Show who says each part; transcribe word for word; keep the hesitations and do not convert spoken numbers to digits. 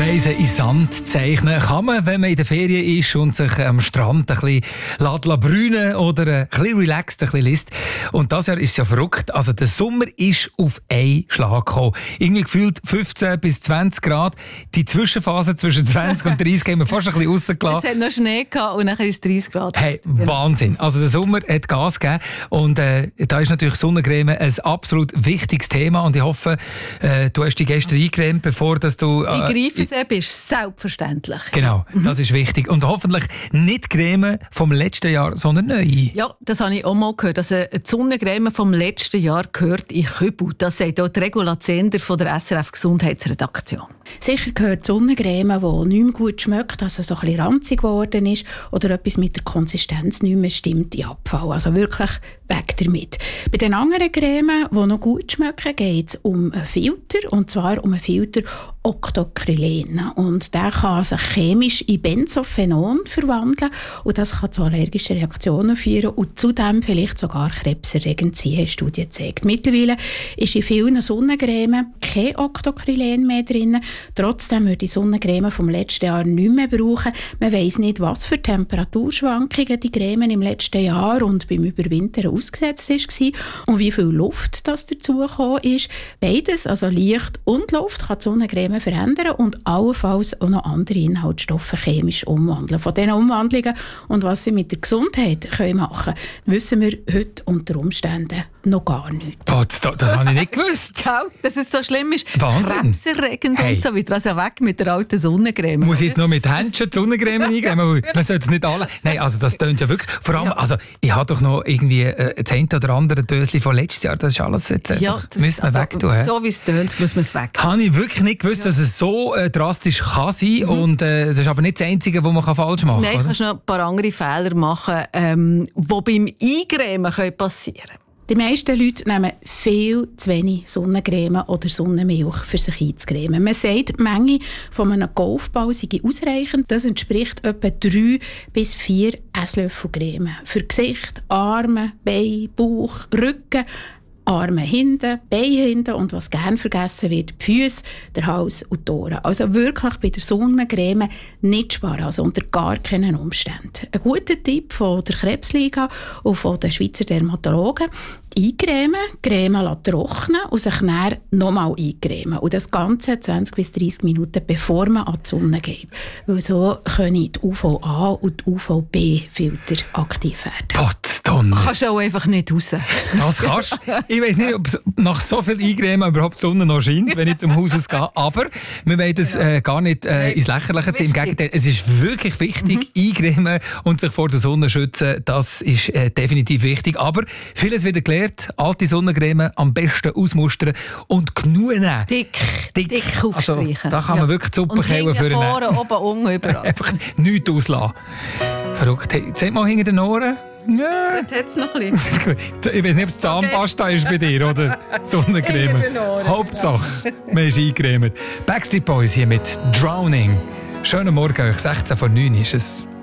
Speaker 1: Kreise in Sand zeichnen kann man, wenn man in der Ferien ist und sich am Strand ein bisschen brünen oder ein bisschen relaxed ein bisschen liest. Und das Jahr ist es ja verrückt. Also der Sommer ist auf einen Schlag gekommen. Irgendwie gefühlt fünfzehn bis zwanzig Grad. Die Zwischenphase zwischen zwanzig und dreißig haben wir fast ein bisschen rausgelassen.
Speaker 2: Es hat noch Schnee gehabt und dann ist es dreißig Grad.
Speaker 1: Hey, Wahnsinn. Also der Sommer hat Gas gegeben. Und äh, da ist natürlich Sonnencreme ein absolut wichtiges Thema. Und ich hoffe, äh, du hast dich gestern eingecremt, bevor dass du... Äh,
Speaker 2: ich greife es ab, ist selbstverständlich.
Speaker 1: Genau, das ist wichtig. Und hoffentlich nicht Creme vom letzten Jahr, sondern neue.
Speaker 2: Ja, das habe ich auch mal gehört. Also die Sonnencreme vom letzten Jahr gehört in Kübel. Das sagt auch die Regula Zehnder von der S R F Gesundheitsredaktion.
Speaker 3: Sicher gehört Sonnencreme, die nicht mehr gut schmeckt, also so ein bisschen ranzig geworden ist oder etwas mit der Konsistenz nicht mehr stimmt, in Abfall. Also wirklich weg damit. Bei den anderen Cremen, die noch gut schmecken, geht es um einen Filter, und zwar um einen Filter Octocrylene. Und der kann sich chemisch in Benzophenon verwandeln und das kann zu allergischen Reaktionen führen und zudem vielleicht sogar krebserregend sein, haben Studien gezeigt. Mittlerweile ist in vielen Sonnencremen kein Octocrylene mehr drin. Trotzdem würde die Sonnencreme vom letzten Jahr nicht mehr brauchen. Man weiss nicht, was für Temperaturschwankungen die Creme im letzten Jahr und beim Überwintern ausgesetzt war und wie viel Luft das dazugekommen ist. Beides, also Licht und Luft, kann die Sonnencreme verändern und allenfalls auch noch andere Inhaltsstoffe chemisch umwandeln. Von diesen Umwandlungen und was sie mit der Gesundheit können machen können, wissen wir heute unter Umständen noch gar nicht.
Speaker 1: Das, das, das habe ich nicht gewusst.
Speaker 2: Dass es so schlimm ist.
Speaker 1: Wahnsinn.
Speaker 2: Krebserregend
Speaker 1: Hey.
Speaker 2: und so weiter. Also weg mit der alten Sonnencreme.
Speaker 1: Muss ich jetzt noch mit Händchen die Sonnencreme eingreifen? Man sollte es nicht alle... Nein, also das tönt ja wirklich... Vor allem, ja. also ich habe doch noch irgendwie äh, das eine oder andere Döschen von letztes Jahr. Das ist alles jetzt einfach...
Speaker 2: Ja, das,
Speaker 1: müssen wir
Speaker 2: also,
Speaker 1: wegtun. He?
Speaker 2: So wie es tönt, muss man es weg.
Speaker 1: Habe ich wirklich nicht gewusst, ja. dass es so äh, drastisch kann sein kann. Mhm. Und äh, das ist aber nicht das Einzige, was man falsch machen kann.
Speaker 2: Nein, du kannst noch ein paar andere Fehler machen, ähm, die beim Eingremen passieren können.
Speaker 3: Die meisten Leute nehmen viel zu wenig Sonnencreme oder Sonnenmilch für sich einzucremen. Man sagt, die Menge von einem Golfball sei ausreichend. Das entspricht etwa drei bis vier Esslöffel Creme. Für Gesicht, Arme, Beine, Bauch, Rücken, Arme hinten, Beine hinten und was gerne vergessen wird, die Füße, der Hals und die Ohren. Also wirklich bei der Sonnencreme nicht sparen, also unter gar keinen Umständen. Ein guter Tipp von der Krebsliga und von den Schweizer Dermatologen: eincremen, Creme trocknen und sich dann nochmal eincremen. Und das Ganze zwanzig bis dreißig Minuten, bevor man an die Sonne geht. Weil so können die U V A und die U V B-Filter aktiv werden.
Speaker 1: Pottdonner.
Speaker 2: Kannst du auch einfach nicht raus.
Speaker 1: Das kannst du. Ich weiss nicht, ob es nach so viel Eincremen überhaupt die Sonne noch scheint, wenn ich zum Haus ausgehe. Aber wir wollen das äh, gar nicht äh, ins Lächerliche ziehen. Im Gegenteil, es ist wirklich wichtig, mhm. eincremen und sich vor der Sonne schützen. Das ist äh, definitiv wichtig. Aber vieles wieder gelernt. Alte Sonnencreme am besten ausmustern und genug nehmen.
Speaker 2: Dick, dick, dick aufstreichen.
Speaker 1: Also, da kann man ja. wirklich die Suppe käuen für
Speaker 2: einen. Und vorne, oben, unten, überall.
Speaker 1: Einfach nichts auslassen. Verrückt. Hey, zeig mal hinter den Ohren. Ja.
Speaker 2: Dort hat es noch ein bisschen.
Speaker 1: Ich weiß nicht, ob es Zahnpasta okay. ist bei dir oder Sonnencreme. Hauptsache, man ist eingecremt. Backstreet Boys hier mit Drowning. Schönen Morgen euch, sechzehn vor neun ist es.